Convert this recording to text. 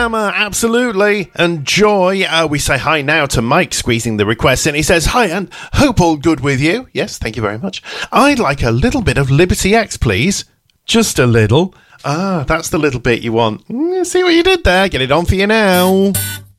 Hammer, absolutely. And Joy, we say hi now to Mike, squeezing the request in. He says, hi, and hope all good with you. Yes, thank you very much. I'd like a little bit of Liberty X, please. Just a little. Ah, that's the little bit you want. See what you did there. Get it on for you now.